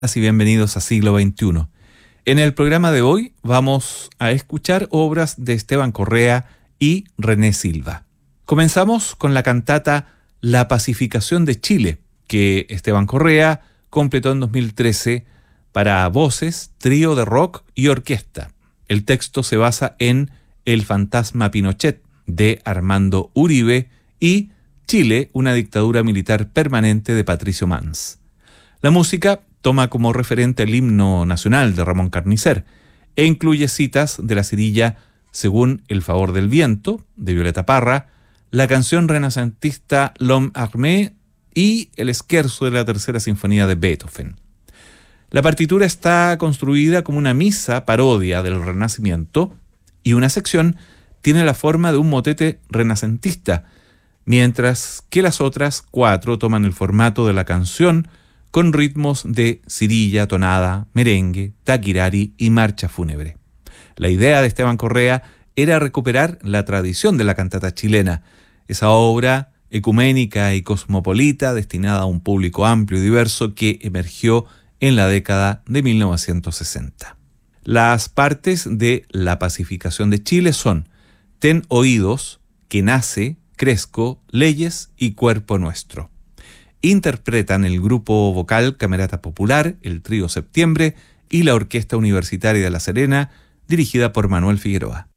Y bienvenidos a Siglo XXI. En el programa de hoy vamos a escuchar obras de Esteban Correa y René Silva. Comenzamos con la cantata La Pacificación de Chile, que Esteban Correa completó en 2013 para voces, trío de rock y orquesta. El texto se basa en El fantasma Pinochet, de Armando Uribe, y Chile, una dictadura militar permanente, de Patricio Mans. La música toma como referente el himno nacional de Ramón Carnicer e incluye citas de la cirilla Según el favor del viento, de Violeta Parra, la canción renacentista L'Homme Armé y el scherzo de la tercera sinfonía de Beethoven. La partitura está construida como una misa parodia del Renacimiento y una sección tiene la forma de un motete renacentista, mientras que las otras 4 toman el formato de la canción con ritmos de cirilla, tonada, merengue, taquirari y marcha fúnebre. La idea de Esteban Correa era recuperar la tradición de la cantata chilena, esa obra ecuménica y cosmopolita destinada a un público amplio y diverso que emergió en la década de 1960. Las partes de La Pacificación de Chile son Ten Oídos, Que Nace, Cresco, Leyes y Cuerpo Nuestro. Interpretan el grupo vocal Camerata Popular, el trío Septiembre y la Orquesta Universitaria de La Serena, dirigida por Manuel Figueroa.